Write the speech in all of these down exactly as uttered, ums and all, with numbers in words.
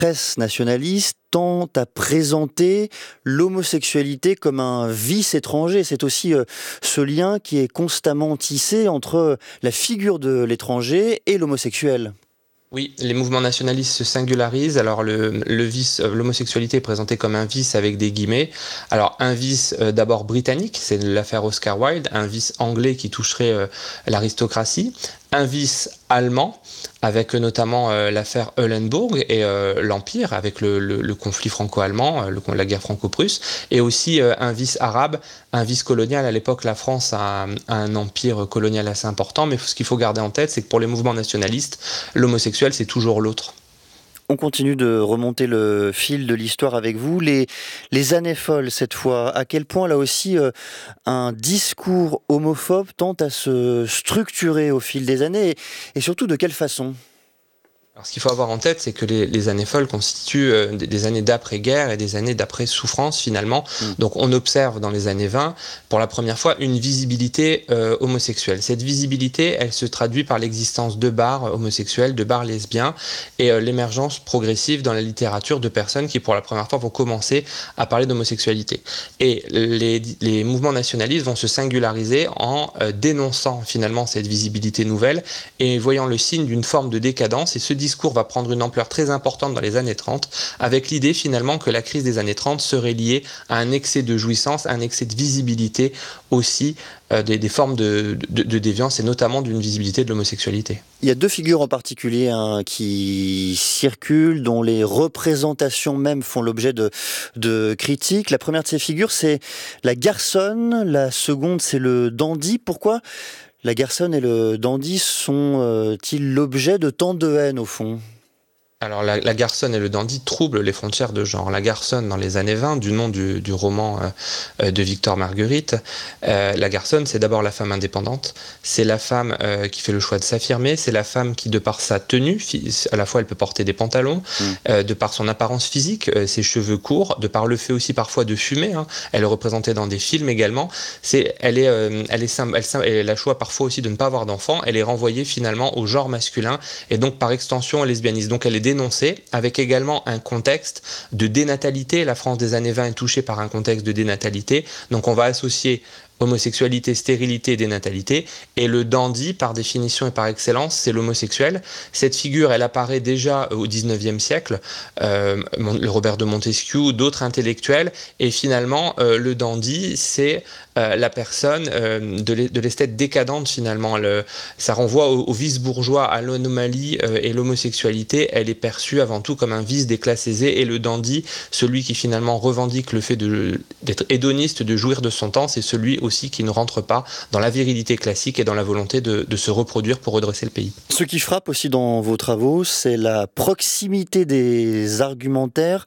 presse nationaliste tend à présenter l'homosexualité comme un vice étranger. C'est aussi euh, ce lien qui est constamment tissé entre la figure de l'étranger et l'homosexuel. Oui, les mouvements nationalistes se singularisent. Alors le, le vice, euh, l'homosexualité est présentée comme un vice avec des guillemets. Alors un vice euh, d'abord britannique, c'est l'affaire Oscar Wilde, un vice anglais qui toucherait euh, l'aristocratie, un vice allemand avec euh, notamment euh, l'affaire Eulenburg et euh, l'Empire avec le, le, le conflit franco-allemand, euh, le, la guerre franco-prusse, et aussi euh, un vice arabe, un vice colonial. À l'époque, la France a, a un empire colonial assez important, mais ce qu'il faut garder en tête, c'est que pour les mouvements nationalistes, l'homosexuel, c'est toujours l'autre. On continue de remonter le fil de l'histoire avec vous. Les, les années folles, cette fois, à quel point, là aussi, euh, un discours homophobe tente à se structurer au fil des années et, et surtout de quelle façon ? Alors, ce qu'il faut avoir en tête, c'est que les, les années folles constituent euh, des, des années d'après-guerre et des années d'après-souffrance, finalement. Mmh. Donc, on observe dans les années vingt, pour la première fois, une visibilité euh, homosexuelle. Cette visibilité, elle se traduit par l'existence de bars homosexuels, de bars lesbiens, et euh, l'émergence progressive dans la littérature de personnes qui, pour la première fois, vont commencer à parler d'homosexualité. Et les, les mouvements nationalistes vont se singulariser en euh, dénonçant, finalement, cette visibilité nouvelle et voyant le signe d'une forme de décadence. Et ce discours va prendre une ampleur très importante dans les années trente, avec l'idée finalement que la crise des années trente serait liée à un excès de jouissance, un excès de visibilité aussi euh, des, des formes de, de, de déviance et notamment d'une visibilité de l'homosexualité. Il y a deux figures en particulier hein, qui circulent, dont les représentations même font l'objet de, de critiques. La première de ces figures, c'est la garçonne, la seconde, c'est le dandy. Pourquoi la garçonne et le dandy sont-ils l'objet de tant de haine au fond ? Alors la, la garçonne et le dandy troublent les frontières de genre. La garçonne dans les années vingt, du nom du, du roman euh, de Victor Marguerite, euh, la garçonne c'est d'abord la femme indépendante, c'est la femme euh, qui fait le choix de s'affirmer, c'est la femme qui de par sa tenue, à la fois elle peut porter des pantalons, mmh. euh, de par son apparence physique, euh, ses cheveux courts, de par le fait aussi parfois de fumer, hein, elle est représentée dans des films également, c'est, elle, est, euh, elle, est, elle, elle, elle a le choix parfois aussi de ne pas avoir d'enfants, elle est renvoyée finalement au genre masculin et donc par extension au lesbianisme, donc elle est dénoncé, avec également un contexte de dénatalité. La France des années vingt est touchée par un contexte de dénatalité, donc on va associer homosexualité, stérilité, dénatalité, et le dandy, par définition et par excellence, c'est l'homosexuel. Cette figure, elle apparaît déjà au dix-neuvième siècle, euh, le Robert de Montesquieu, d'autres intellectuels, et finalement, euh, le dandy, c'est euh, la personne euh, de l'esthète décadente, finalement. Le, ça renvoie au, au vice bourgeois, à l'anomalie, euh, et l'homosexualité, elle est perçue avant tout comme un vice des classes aisées, et le dandy, celui qui finalement revendique le fait de, d'être hédoniste, de jouir de son temps, c'est celui aussi aussi qui ne rentre pas dans la virilité classique et dans la volonté de, de se reproduire pour redresser le pays. Ce qui frappe aussi dans vos travaux, c'est la proximité des argumentaires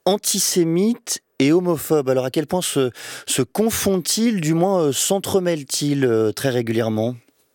antisémites et homophobes. Alors à quel point se, se confondent-ils, du moins euh, s'entremêlent-ils euh, très régulièrement ?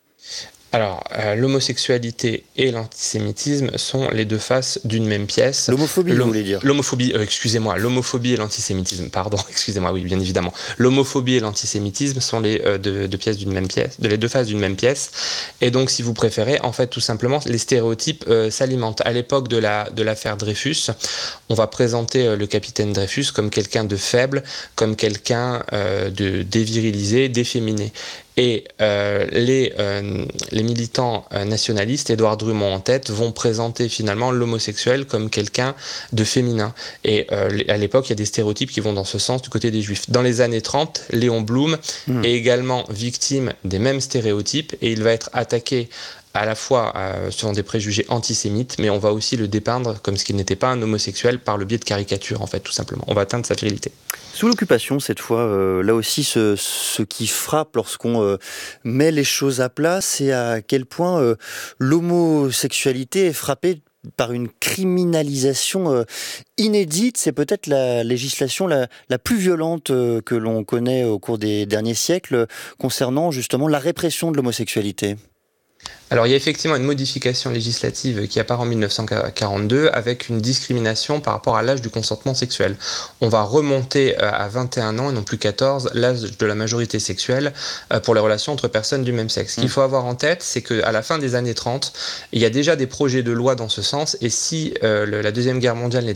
Alors, euh, l'homosexualité et l'antisémitisme sont les deux faces d'une même pièce. L'homophobie, L'hom- vous voulez dire ? L'homophobie, euh, excusez-moi, l'homophobie et l'antisémitisme, pardon, excusez-moi, oui, bien évidemment. L'homophobie et l'antisémitisme sont les euh, deux, deux pièces d'une même pièce, de les deux faces d'une même pièce. Et donc, si vous préférez, en fait, tout simplement, les stéréotypes euh, s'alimentent. À l'époque de la de l'affaire Dreyfus, on va présenter euh, le capitaine Dreyfus comme quelqu'un de faible, comme quelqu'un euh, de dévirilisé, d'efféminé. Et euh, les, euh, les militants euh, nationalistes, Édouard Drummond en tête, vont présenter finalement l'homosexuel comme quelqu'un de féminin. Et euh, à l'époque, il y a des stéréotypes qui vont dans ce sens du côté des Juifs. Dans les années trente, Léon Blum mmh. est également victime des mêmes stéréotypes et il va être attaqué à la fois euh, selon des préjugés antisémites, mais on va aussi le dépeindre comme ce qu'il n'était pas un homosexuel par le biais de caricatures, en fait, tout simplement. On va atteindre sa virilité. Sous l'occupation, cette fois, euh, là aussi, ce, ce qui frappe lorsqu'on euh, met les choses à plat, c'est à quel point euh, l'homosexualité est frappée par une criminalisation euh, inédite. C'est peut-être la législation la, la plus violente euh, que l'on connaît au cours des derniers siècles euh, concernant justement la répression de l'homosexualité. Alors il y a effectivement une modification législative qui apparaît en mille neuf cent quarante-deux avec une discrimination par rapport à l'âge du consentement sexuel. On va remonter à vingt et un ans et non plus quatorze, l'âge de la majorité sexuelle pour les relations entre personnes du même sexe. Ce qu'il faut avoir en tête, c'est qu'à la fin des années trente, il y a déjà des projets de loi dans ce sens et si euh, le, la Deuxième Guerre mondiale n'était